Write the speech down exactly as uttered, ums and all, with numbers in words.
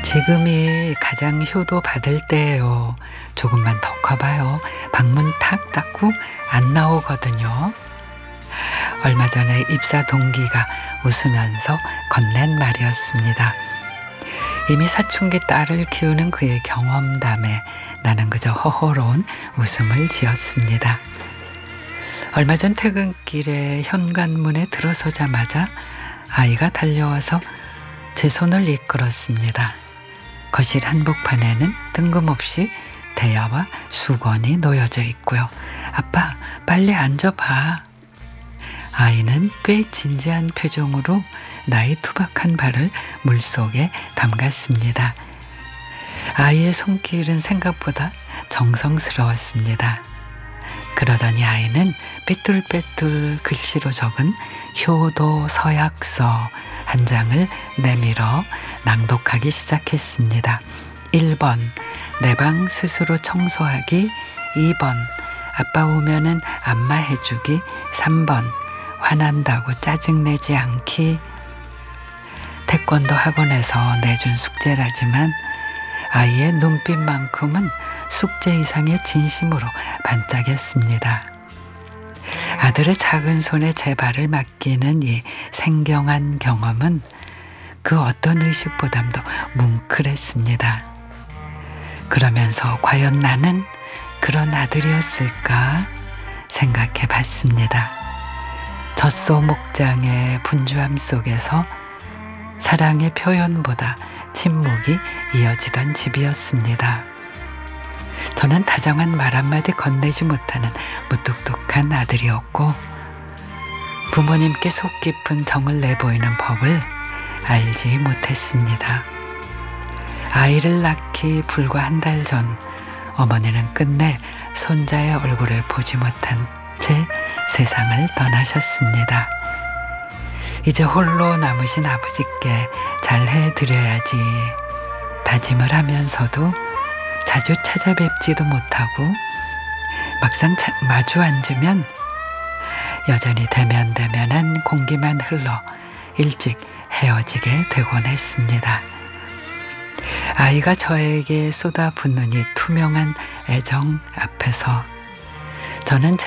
지금이 가장 효도 받을 때예요. 조금만 더 커봐요. 방문 탁 닫고 안 나오거든요. 얼마 전에 입사 동기가 웃으면서 건넨 말이었습니다. 이미 사춘기 딸을 키우는 그의 경험담에 나는 그저 허허로운 웃음을 지었습니다. 얼마 전 퇴근길에 현관문에 들어서자마자 아이가 달려와서 제 손을 이끌었습니다. 거실 한복판에는 뜬금없이 대야와 수건이 놓여져 있고요. 아빠, 빨리 앉아봐. 아이는 꽤 진지한 표정으로 나의 투박한 발을 물속에 담갔습니다. 아이의 손길은 생각보다 정성스러웠습니다. 그러더니 아이는 삐뚤빼뚤 글씨로 적은 효도 서약서 한 장을 내밀어 낭독하기 시작했습니다. 일 번 내 방 스스로 청소하기. 이 번 아빠 오면은 안마해주기. 삼 번 화난다고 짜증내지 않기. 태권도 학원에서 내준 숙제라지만 아이의 눈빛만큼은 숙제 이상의 진심으로 반짝였습니다. 아들의 작은 손에 제 발을 맡기는 이 생경한 경험은 그 어떤 의식보담도 뭉클했습니다. 그러면서 과연 나는 그런 아들이었을까 생각해 봤습니다. 젖소 목장의 분주함 속에서 사랑의 표현보다 침묵이 이어지던 집이었습니다. 저는 다정한 말 한마디 건네지 못하는 무뚝뚝한 아들이었고 부모님께 속 깊은 정을 내보이는 법을 알지 못했습니다. 아이를 낳기 불과 한 달 전 어머니는 끝내 손자의 얼굴을 보지 못한 채 세상을 떠나셨습니다. 이제 홀로 남으신 아버지께 잘해드려야지 다짐을 하면서도 자주 찾아뵙지도 못하고 막상 차, 마주 앉으면 여전히 대면대면한 공기만 흘러 일찍 헤어지게 되곤 했습니다. 아이가 저에게 쏟아붓는 이 투명한 애정 앞에서 저는